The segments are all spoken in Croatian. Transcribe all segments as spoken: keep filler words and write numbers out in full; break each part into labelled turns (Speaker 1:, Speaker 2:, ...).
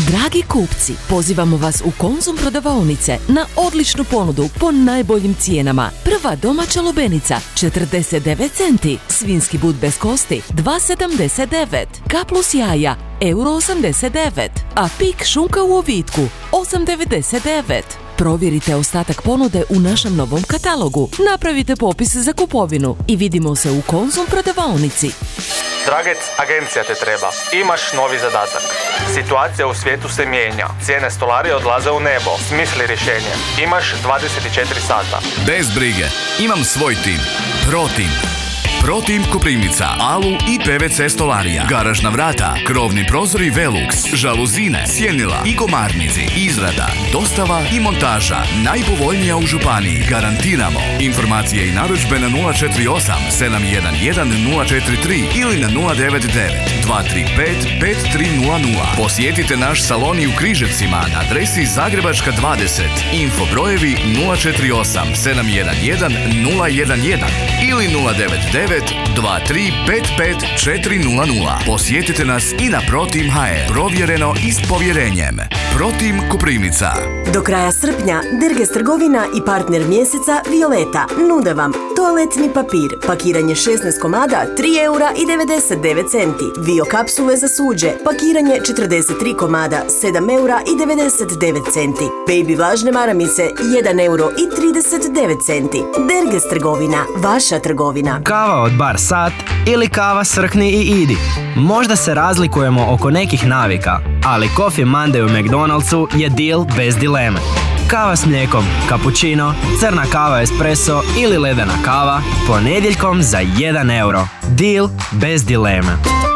Speaker 1: Dragi kupci, pozivamo vas u Konzum prodavaonice na odličnu ponudu po najboljim cijenama. Prva domaća lubenica četrdeset devet centi, svinjski but bez kosti dva sedamdeset devet, K plus jaja euro osamdeset devet, a pik šunka u ovitku osam devedeset devet. Provjerite ostatak ponude u našem novom katalogu. Napravite popis za kupovinu i vidimo se u Konzum prodavaonici.
Speaker 2: Dragec, agencija te treba. Imaš novi zadatak. Situacija u svijetu se mijenja. Cijene stolarije odlaze u nebo. Smisli rješenje. Imaš dvadeset četiri sata.
Speaker 3: Bez brige. Imam svoj tim. ProTeam. ProTeam Koprivnica, Alu i P V C stolarija, garažna vrata, krovni prozori Velux, žaluzine, sjenila i komarnici, izrada, dostava i montaža. Najpovoljnija u županiji. Garantiramo. Informacije i narudžbe na nula četiri osam sedam jedan jedan nula četiri tri ili na nula devet devet dva tri pet pet tri nula nula. Posjetite naš salon i u Križevcima na adresi Zagrebačka dvadeset. Info brojevi nula četiri osam sedam jedan jedan nula jedan jedan ili nula devet devet dva tri pet pet četiri nula nula. Posjetite nas i na ProTeam ha er. Provjereno i s povjerenjem. ProTeam Koprivnica.
Speaker 4: Do kraja srpnja Derges trgovina i partner mjeseca Violeta nude vam toaletni papir, pakiranje šesnaest komada tri eura i devedeset devet centi. Vio kapsule za suđe, pakiranje četrdeset tri komada sedam eura i devedeset devet centi. Baby vlažne maramice jedan euro i trideset devet centi. Derges trgovina, vaša trgovina.
Speaker 5: Kava od Bar Sat ili kava Srkni i idi. Možda se razlikujemo oko nekih navika, ali Coffee Monday u McDonald'su je deal bez dileme. Kava s mlijekom, cappuccino, crna kava espresso ili ledena kava ponedjeljkom za jedan euro. Deal bez dileme.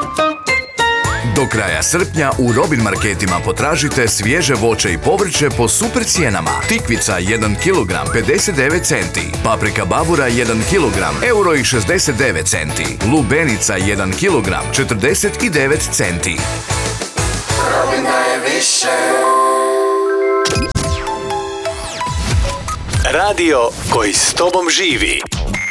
Speaker 3: Do kraja srpnja u Robin marketima potražite svježe voće i povrće po super cijenama. Tikvica jedan kilogram pedeset devet centi, paprika bavura jedan kilogram euro i šezdeset devet centi, lubenica jedan kilogram četrdeset devet centi.
Speaker 6: Robin daje više. Radio koji s tobom živi.